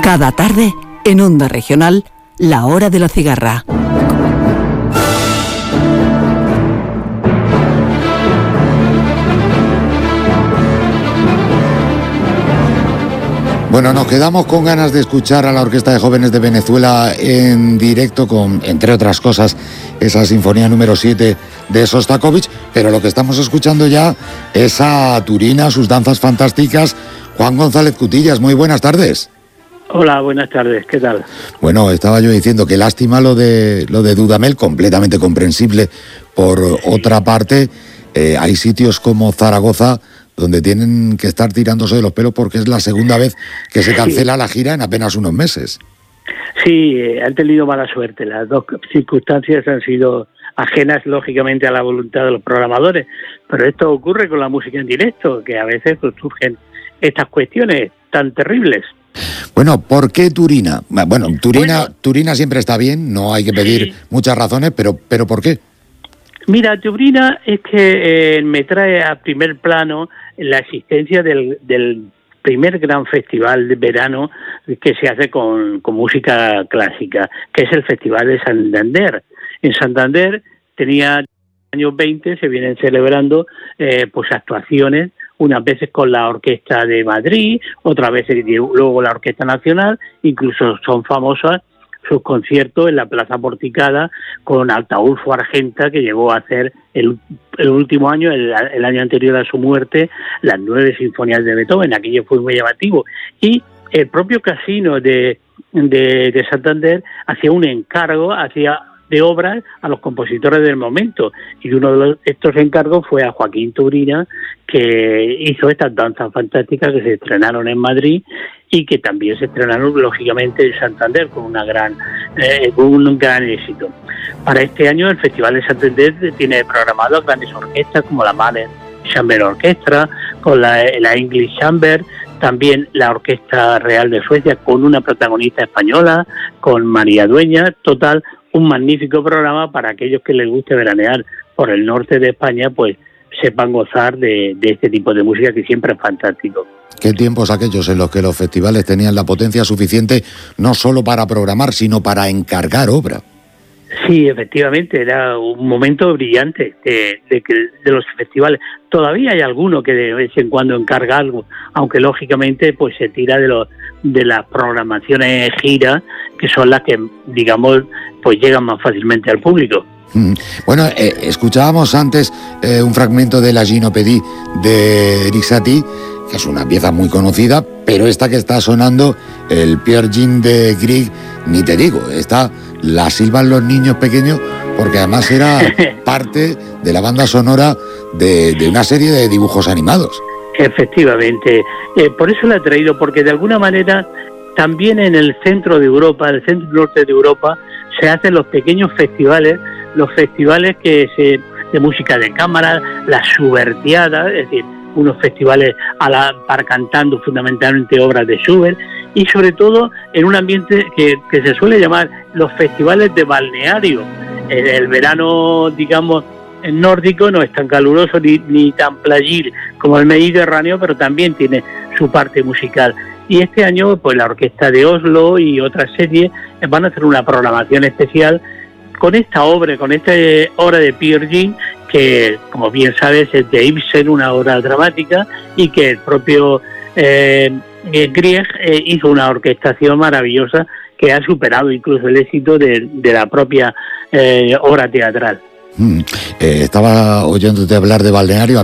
Cada tarde, en Onda Regional, La Hora de la Cigarra. Bueno, nos quedamos con ganas de escuchar a la Orquesta de Jóvenes de Venezuela en directo con, entre otras cosas, esa Sinfonía número 7 de Sostakovich, pero lo que estamos escuchando ya es a Turina, sus danzas fantásticas. Juan González Cutillas, muy buenas tardes. Hola, buenas tardes, ¿qué tal? Bueno, estaba yo diciendo que lástima lo de Dudamel, completamente comprensible. Por otra parte, hay sitios como Zaragoza donde tienen que estar tirándose de los pelos porque es la segunda vez que se cancela la gira en apenas unos meses. Sí, han tenido mala suerte. Las dos circunstancias han sido ajenas, lógicamente, a la voluntad de los programadores. Pero esto ocurre con la música en directo, que a veces pues, surgen estas cuestiones tan terribles. Bueno, ¿por qué Turina? Bueno, Turina siempre está bien, no hay que pedir muchas razones, pero ¿por qué? Mira, Turina es que me trae a primer plano la existencia del primer gran festival de verano que se hace con música clásica, que es el Festival de Santander. En Santander tenía años 20, se vienen celebrando pues actuaciones, unas veces con la Orquesta de Madrid, otras veces luego la Orquesta Nacional, incluso son famosas sus conciertos en la Plaza Porticada con Ataulfo Argenta, que llegó a hacer el último año, el año anterior a su muerte, las 9 sinfonías de Beethoven. Aquello fue muy llamativo. Y el propio Casino de Santander hacía un encargo, de obras a los compositores del momento, y uno de estos encargos fue a Joaquín Turina, que hizo estas danzas fantásticas que se estrenaron en Madrid y que también se estrenaron lógicamente en Santander con un gran éxito. Para este año el Festival de Santander tiene programado grandes orquestas como la Mahler Chamber Orchestra, con la English Chamber, también la Orquesta Real de Suecia con una protagonista española, con María Dueña. Total, un magnífico programa para aquellos que les guste veranear por el norte de España, pues sepan gozar de este tipo de música que siempre es fantástico. ¿Qué tiempos aquellos en los que los festivales tenían la potencia suficiente no solo para programar, sino para encargar obra? Sí, efectivamente, era un momento brillante de los festivales. Todavía hay alguno que de vez en cuando encarga algo, aunque lógicamente pues se tira de las programaciones gira, que son las que, digamos, pues llegan más fácilmente al público. Bueno, escuchábamos antes un fragmento de la Ginopédie de Erik Satie, que es una pieza muy conocida, pero esta que está sonando, el Peer Gynt de Grieg, ni te digo, esta la silban los niños pequeños, porque además era parte de la banda sonora de una serie de dibujos animados. Efectivamente, por eso la he traído, porque de alguna manera también en el centro de Europa, el centro norte de Europa, se hacen los pequeños festivales, de música de cámara, las Schubertiadas, es decir, unos festivales para cantando fundamentalmente obras de Schubert, y sobre todo en un ambiente que se suele llamar los festivales de balneario. El verano, digamos, nórdico no es tan caluroso ni tan playil como el Mediterráneo, pero también tiene su parte musical. Y este año, pues la Orquesta de Oslo y otras series van a hacer una programación especial con esta obra de Peer Gynt, que, como bien sabes, es de Ibsen, una obra dramática, y que el propio Grieg hizo una orquestación maravillosa que ha superado incluso el éxito de la propia obra teatral. Estaba oyéndote hablar de balneario.